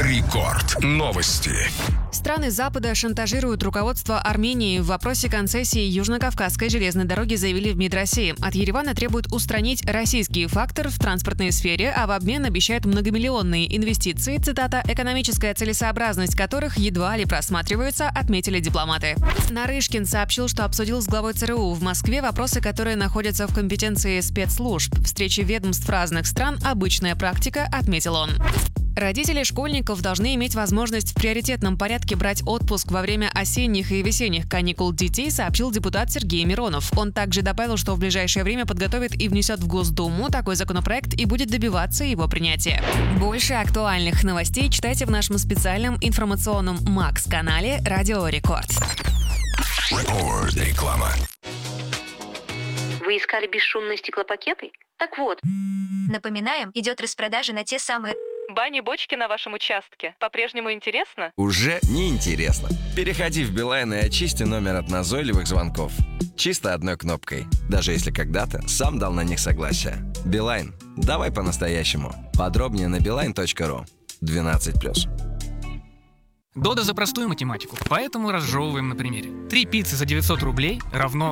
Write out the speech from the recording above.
Рекорд. Новости. Страны Запада шантажируют руководство Армении. В вопросе концессии Южно-Кавказской железной дороги заявили в МИД России. От Еревана требуют устранить российский фактор в транспортной сфере, а в обмен обещают многомиллионные инвестиции, цитата, «экономическая целесообразность которых едва ли просматривается», отметили дипломаты. Нарышкин сообщил, что обсудил с главой ЦРУ в Москве вопросы, которые находятся в компетенции спецслужб. Встречи ведомств разных стран – обычная практика, отметил он. Родители школьников должны иметь возможность в приоритетном порядке брать отпуск во время осенних и весенних каникул детей, сообщил депутат Сергей Миронов. Он также добавил, что в ближайшее время подготовит и внесет в Госдуму такой законопроект и будет добиваться его принятия. Больше актуальных новостей читайте в нашем специальном информационном МАКС-канале «Радио Рекорд». Реклама. Вы искали бесшумные стеклопакеты? Так вот. Напоминаем, идет распродажа на те самые... Бани-бочки на вашем участке. По-прежнему интересно? Уже не интересно. Переходи в Билайн и очисти номер от назойливых звонков. Чисто одной кнопкой. Даже если когда-то сам дал на них согласие. Билайн. Давай по-настоящему. Подробнее на beeline.ru. 12+. Дода за простую математику, поэтому разжевываем на примере. 3 пиццы за 900 рублей равно